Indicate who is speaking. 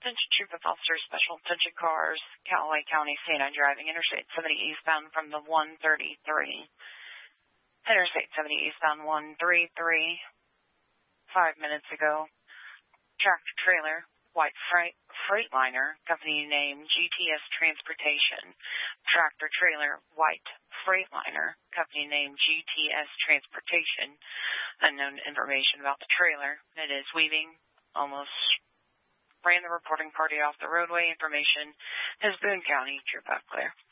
Speaker 1: Attention Troop Officer, Special Attention Cars, Callaway County, St. driving Interstate 70 eastbound from the 133. Interstate 70 eastbound 133. 5 minutes ago. Tractor trailer, white Freightliner, company name GTS Transportation. Tractor trailer, white Freightliner, company name GTS Transportation. Unknown information about the trailer. It is weaving, almost ran the reporting party off the roadway. Information is Boone County, Troop Clear.